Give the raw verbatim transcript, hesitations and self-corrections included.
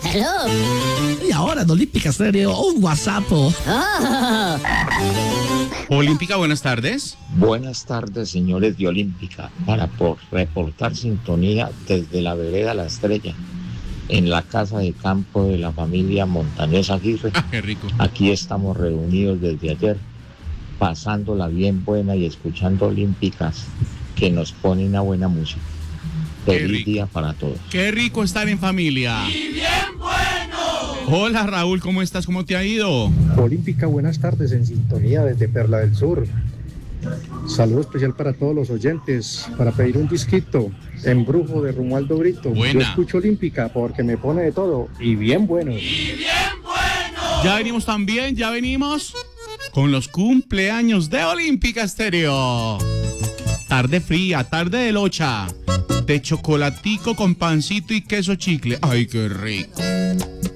Hello. Y ahora en Olímpica Estéreo, un WhatsApp. Oh. Olímpica, buenas tardes. Buenas tardes, señores de Olímpica, para por reportar sintonía desde la vereda La Estrella, en la casa de campo de la familia Montañés Aguirre. Ah, qué rico. Aquí estamos reunidos desde ayer, pasándola bien buena y escuchando Olímpicas, que nos ponen una buena música. Feliz día para todos. Qué rico estar en familia. ¡Y bien bueno! Hola Raúl, ¿cómo estás? ¿Cómo te ha ido? Olímpica, buenas tardes, en sintonía desde Perla del Sur. Saludo especial para todos los oyentes, para pedir un disquito, Embrujo de Romualdo Brito. Buena. Yo escucho Olímpica porque me pone de todo y bien bueno. ¡Y bien bueno! Ya venimos también, ya venimos con los cumpleaños de Olímpica Estéreo. Tarde fría, tarde de locha, de chocolatico con pancito y queso chicle. ¡Ay, qué rico!